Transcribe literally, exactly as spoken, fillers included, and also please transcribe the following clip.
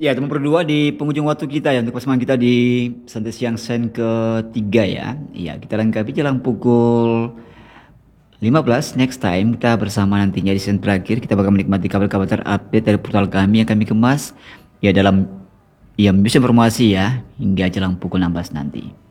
Ya, teman berdua di penghujung waktu kita ya untuk persamaan kita di Santai Siang Sen ketiga ya. Iya, kita lengkapi jelang pukul lima belas next time kita bersama nantinya di season terakhir kita bakal menikmati kabar-kabar terupdate dari portal kami yang kami kemas ya dalam ya bisa informasi ya hingga jelang pukul enam belas nanti.